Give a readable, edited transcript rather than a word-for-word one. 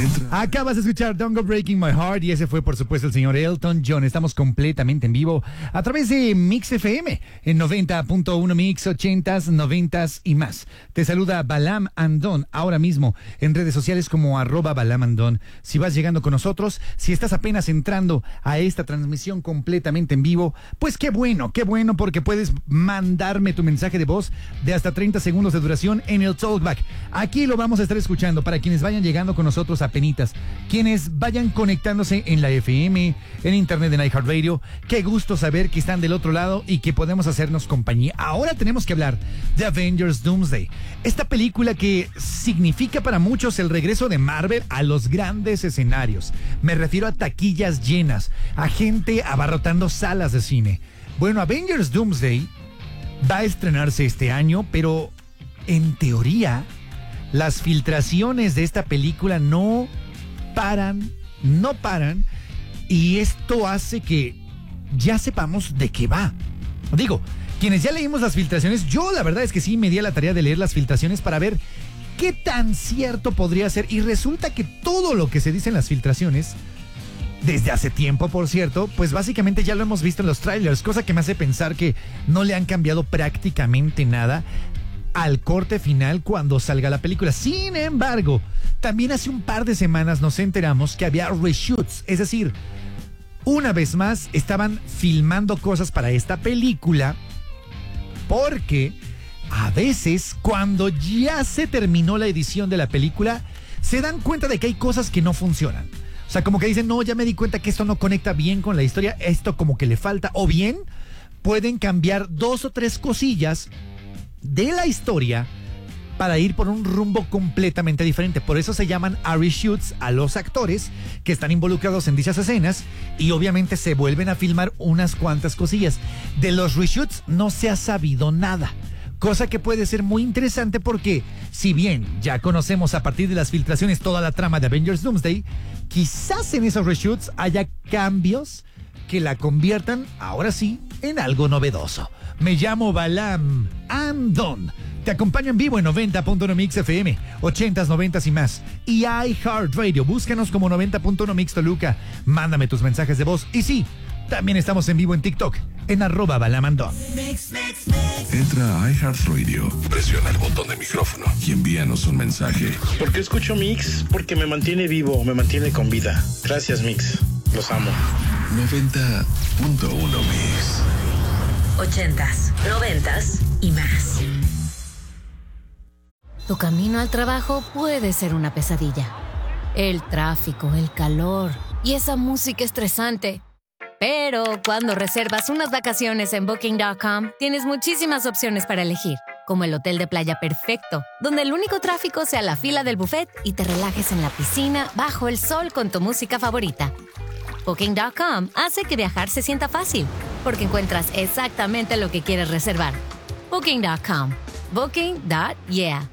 Acabas de escuchar Don't Go Breaking My Heart y ese fue por supuesto el señor Elton John. Estamos completamente en vivo a través de Mix FM en 90.1 Mix, 80s, 90s y más. Te saluda Balam Andón ahora mismo en redes sociales como @Balam Andón. Si vas llegando con nosotros, si estás apenas entrando a esta transmisión completamente en vivo, pues qué bueno porque puedes mandarme tu mensaje de voz de hasta 30 segundos de duración en el Talkback. Aquí lo vamos a estar escuchando para quienes vayan llegando con nosotros apenitas, quienes vayan conectándose en la FM, en internet, en iHeartRadio. Qué gusto saber que están del otro lado y que podemos hacernos compañía. Ahora tenemos que hablar de Avengers Doomsday, esta película que significa para muchos el regreso de Marvel a los grandes escenarios. Me refiero a taquillas llenas, a gente abarrotando salas de cine. Bueno, Avengers Doomsday va a estrenarse este año, pero en teoría las filtraciones de esta película no paran, y esto hace que ya sepamos de qué va. Digo, quienes ya leímos las filtraciones, yo la verdad es que sí me di a la tarea de leer las filtraciones para ver qué tan cierto podría ser, y resulta que todo lo que se dice en las filtraciones, desde hace tiempo, por cierto, pues básicamente ya lo hemos visto en los trailers, cosa que me hace pensar que no le han cambiado prácticamente nada al corte final cuando salga la película. Sin embargo, también hace un par de semanas nos enteramos que había reshoots, es decir, una vez más estaban filmando cosas para esta película, porque a veces cuando ya se terminó la edición de la película se dan cuenta de que hay cosas que no funcionan. O sea, como que dicen, no, ya me di cuenta que esto no conecta bien con la historia, esto como que le falta, o bien pueden cambiar 2 o 3 cosillas de la historia para ir por un rumbo completamente diferente. Por eso se llaman reshoots a los actores que están involucrados en dichas escenas, y obviamente se vuelven a filmar unas cuantas cosillas. De los reshoots no se ha sabido nada, cosa que puede ser muy interesante porque si bien ya conocemos a partir de las filtraciones toda la trama de Avengers Doomsday, quizás en esos reshoots haya cambios que la conviertan ahora sí en algo novedoso. Me llamo Balam Andón. Te acompaño en vivo en 90.1 Mix FM, 80s, 90s y más. Y iHeartRadio. Búscanos como 90.1 Mix Toluca. Mándame tus mensajes de voz. Y sí, también estamos en vivo en TikTok, en @Balam Andón. Entra a iHeartRadio, presiona el botón de micrófono y envíanos un mensaje. ¿Por qué escucho Mix? Porque me mantiene vivo, me mantiene con vida. Gracias, Mix. Los amo. 90.1 Mix. 80s, 90s y más. Tu camino al trabajo puede ser una pesadilla. El tráfico, el calor y esa música estresante. Pero cuando reservas unas vacaciones en Booking.com, tienes muchísimas opciones para elegir, como el hotel de playa perfecto, donde el único tráfico sea la fila del buffet y te relajes en la piscina bajo el sol con tu música favorita. Booking.com hace que viajar se sienta fácil, porque encuentras exactamente lo que quieres reservar. Booking.com. Booking.yeah.